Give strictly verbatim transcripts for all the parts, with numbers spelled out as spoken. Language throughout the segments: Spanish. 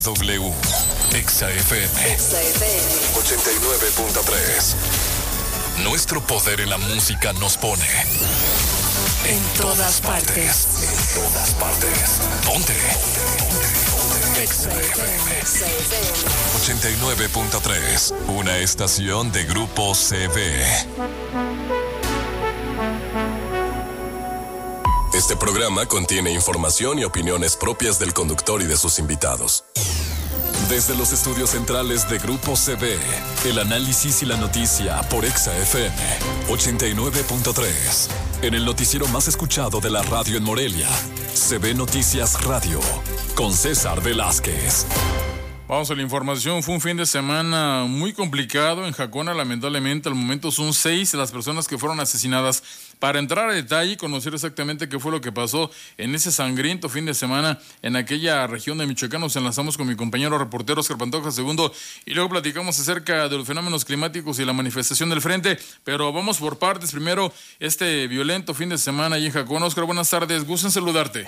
W, Exa F M, Exa F M ochenta y nueve punto tres. Nuestro poder en la música nos pone en todas partes. En todas partes. Ponte. Exa F M ochenta y nueve punto tres. Una estación de Grupo C V. Este programa contiene información y opiniones propias del conductor y de sus invitados. Desde los estudios centrales de Grupo C V, el análisis y la noticia por Exa F M ochenta y nueve punto tres. En el noticiero más escuchado de la radio en Morelia, C V Noticias Radio, con César Velázquez. Vamos a la información. Fue un fin de semana muy complicado en Jacona, lamentablemente. Al momento son seis las personas que fueron asesinadas. Para entrar a detalle y conocer exactamente qué fue lo que pasó en ese sangriento fin de semana en aquella región de Michoacán, nos enlazamos con mi compañero reportero Oscar Pantoja segundo y luego platicamos acerca de los fenómenos climáticos y la manifestación del frente. Pero vamos por partes. Primero, este violento fin de semana allí en Jacona. Oscar, buenas tardes. Gusto en saludarte.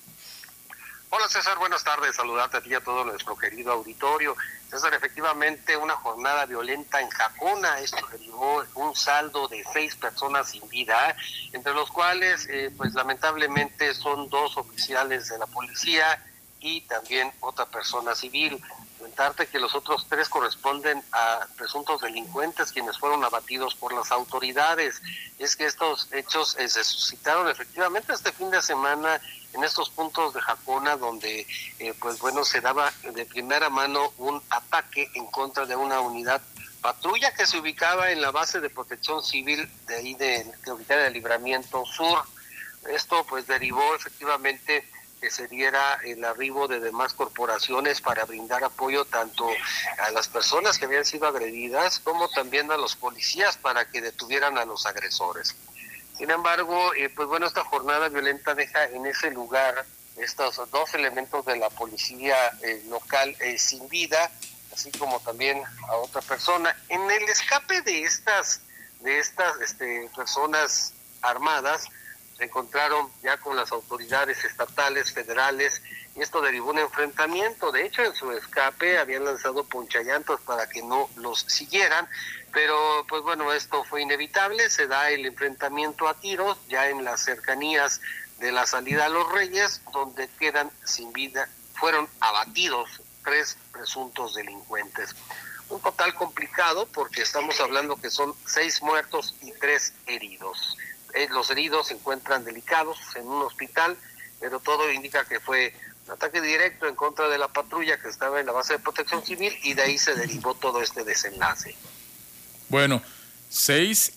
Hola César, buenas tardes, saludarte a ti y a todo nuestro querido auditorio. César, efectivamente una jornada violenta en Jacona, esto derivó un saldo de seis personas sin vida, entre los cuales eh, pues lamentablemente son dos oficiales de la policía y también otra persona civil. Comentarte que los otros tres corresponden a presuntos delincuentes quienes fueron abatidos por las autoridades. Es que estos hechos eh, se suscitaron efectivamente este fin de semana en estos puntos de Jacona donde eh, pues bueno se daba de primera mano un ataque en contra de una unidad patrulla que se ubicaba en la base de protección civil de ahí de, de ubicada del Libramiento Sur. Esto pues derivó efectivamente que se diera el arribo de demás corporaciones para brindar apoyo tanto a las personas que habían sido agredidas como también a los policías para que detuvieran a los agresores. Sin embargo, eh, pues bueno, esta jornada violenta deja en ese lugar estos dos elementos de la policía eh, local eh, sin vida, así como también a otra persona. En el escape de estas de estas este, personas armadas, se encontraron ya con las autoridades estatales, federales, y esto derivó un enfrentamiento. De hecho, en su escape habían lanzado ponchallantos para que no los siguieran, pero pues bueno, esto fue inevitable, se da el enfrentamiento a tiros ya en las cercanías de la salida a Los Reyes, donde quedan sin vida, fueron abatidos tres presuntos delincuentes. Un total complicado porque estamos hablando que son seis muertos y tres heridos. Eh, los heridos se encuentran delicados en un hospital, pero todo indica que fue un ataque directo en contra de la patrulla que estaba en la base de protección civil y de ahí se derivó todo este desenlace. Bueno, seis,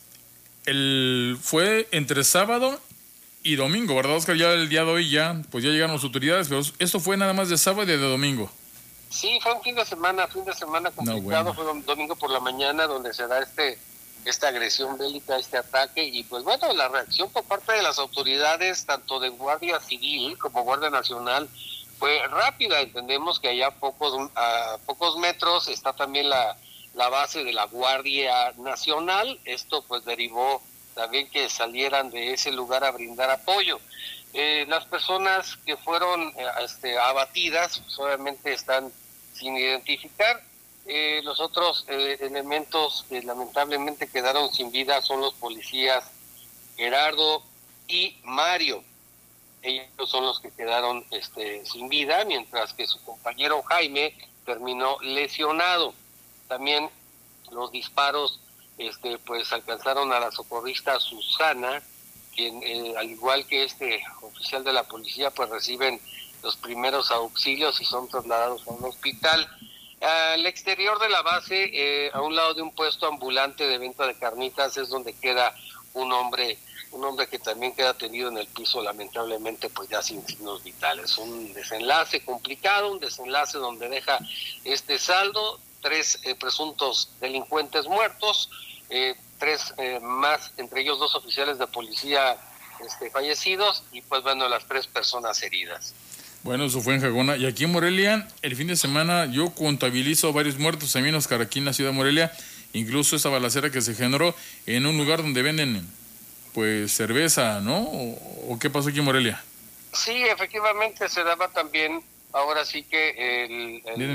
el, fue entre sábado y domingo, ¿verdad, Oscar? Ya el día de hoy ya, pues ya llegaron las autoridades, pero esto fue nada más de sábado y de domingo. Sí, fue un fin de semana, fin de semana complicado, no, bueno. Fue un domingo por la mañana donde se da este esta agresión bélica, este ataque, y pues bueno, la reacción por parte de las autoridades, tanto de Guardia Civil como Guardia Nacional, fue rápida. Entendemos que allá a pocos, a pocos metros está también la, la base de la Guardia Nacional. Esto pues derivó también que salieran de ese lugar a brindar apoyo. Eh, las personas que fueron eh, este, abatidas pues, obviamente están sin identificar. Eh, los otros eh, elementos que lamentablemente quedaron sin vida son los policías Gerardo y Mario. Ellos son los que quedaron este, sin vida, mientras que su compañero Jaime terminó lesionado. También los disparos este, pues alcanzaron a la socorrista Susana, quien eh, al igual que este oficial de la policía pues reciben los primeros auxilios y son trasladados a un hospital. Al exterior de la base, eh, a un lado de un puesto ambulante de venta de carnitas, es donde queda un hombre, un hombre que también queda tendido en el piso, lamentablemente, pues ya sin signos vitales. Un desenlace complicado, un desenlace donde deja este saldo, tres eh, presuntos delincuentes muertos, eh, tres eh, más, entre ellos dos oficiales de policía este, fallecidos, y pues bueno, las tres personas heridas. Bueno, eso fue en Jacona. Y aquí en Morelia, el fin de semana yo contabilizo varios muertos también, Oscar, aquí en la ciudad de Morelia. Incluso esa balacera que se generó en un lugar donde venden, pues, cerveza, ¿no? ¿O, o qué pasó aquí en Morelia? Sí, efectivamente se daba también ahora sí que el, el